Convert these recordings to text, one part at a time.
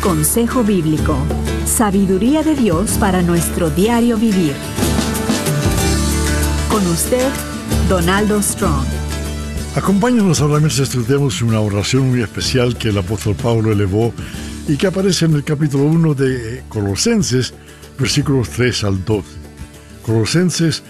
Consejo Bíblico. Sabiduría de Dios para nuestro diario vivir. Con usted, Donaldo Strong. Acompáñanos ahora mientras estudiamos una oración muy especial que el apóstol Pablo elevó y que aparece en el capítulo 1 de Colosenses, versículos 3 al 12. Colosenses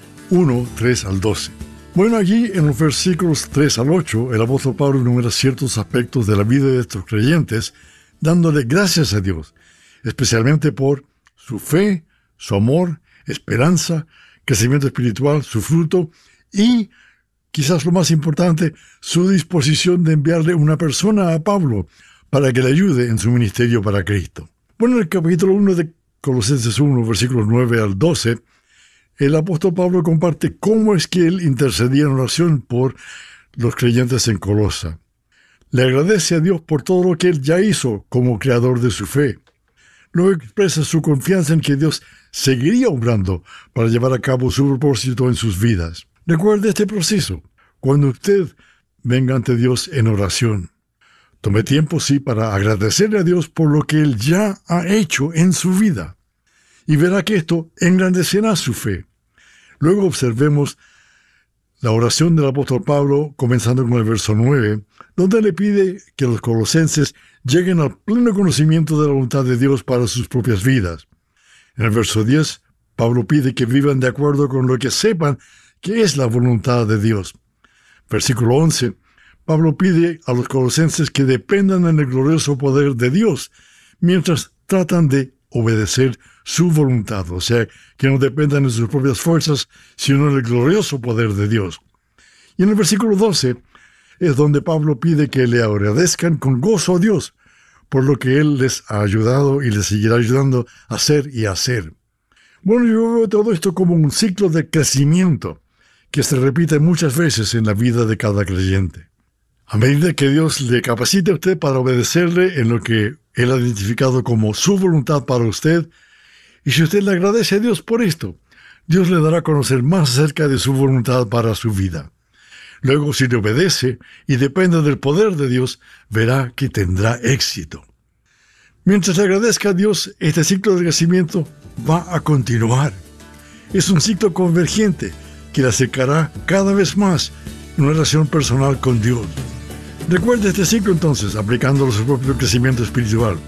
1, 3 al 12. Bueno, allí en los versículos 3 al 8, el apóstol Pablo enumera ciertos aspectos de la vida de estos creyentes, dándole gracias a Dios, especialmente por su fe, su amor, esperanza, crecimiento espiritual, su fruto y, quizás lo más importante, su disposición de enviarle una persona a Pablo para que le ayude en su ministerio para Cristo. Bueno, en el capítulo 1 de Colosenses 1, versículos 9 al 12, el apóstol Pablo comparte cómo es que él intercedía en oración por los creyentes en Colosa. Le agradece a Dios por todo lo que él ya hizo como creador de su fe. Luego expresa su confianza en que Dios seguiría obrando para llevar a cabo su propósito en sus vidas. Recuerde este proceso. Cuando usted venga ante Dios en oración, tome tiempo, sí, para agradecerle a Dios por lo que él ya ha hecho en su vida. Y verá que esto engrandecerá su fe. Luego observemos la oración del apóstol Pablo, comenzando con el verso 9, donde le pide que los colosenses lleguen al pleno conocimiento de la voluntad de Dios para sus propias vidas. En el verso 10, Pablo pide que vivan de acuerdo con lo que sepan que es la voluntad de Dios. Versículo 11, Pablo pide a los colosenses que dependan en el glorioso poder de Dios, mientras tratan de obedecer su voluntad, o sea, que no dependan de sus propias fuerzas, sino en el glorioso poder de Dios. Y en el versículo 12 es donde Pablo pide que le agradezcan con gozo a Dios por lo que Él les ha ayudado y les seguirá ayudando a hacer y a hacer. Bueno, yo veo todo esto como un ciclo de crecimiento que se repite muchas veces en la vida de cada creyente. A medida que Dios le capacite a usted para obedecerle en lo que Él ha identificado como su voluntad para usted, y si usted le agradece a Dios por esto, Dios le dará a conocer más acerca de su voluntad para su vida. Luego, si le obedece y depende del poder de Dios, verá que tendrá éxito. Mientras le agradezca a Dios, este ciclo de crecimiento va a continuar. Es un ciclo convergente que le acercará cada vez más en una relación personal con Dios. Recuerde este ciclo entonces, aplicándolo a su propio crecimiento espiritual.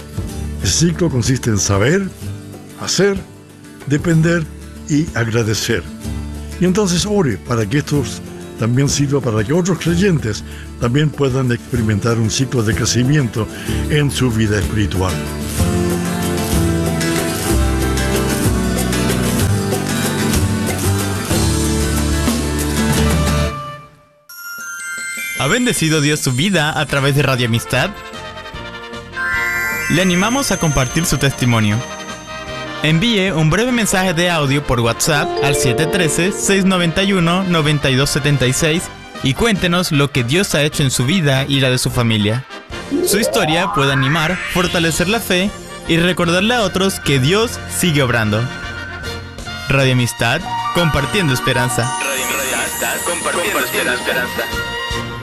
Este ciclo consiste en saber, hacer, depender y agradecer. Y entonces ore para que esto también sirva para que otros creyentes también puedan experimentar un ciclo de crecimiento en su vida espiritual. ¿Ha bendecido Dios su vida a través de Radio Amistad? Le animamos a compartir su testimonio. Envíe un breve mensaje de audio por WhatsApp al 713-691-9276 y cuéntenos lo que Dios ha hecho en su vida y la de su familia. Su historia puede animar, fortalecer la fe y recordarle a otros que Dios sigue obrando. Radio Amistad, compartiendo esperanza. Radio Amistad, compartiendo esperanza.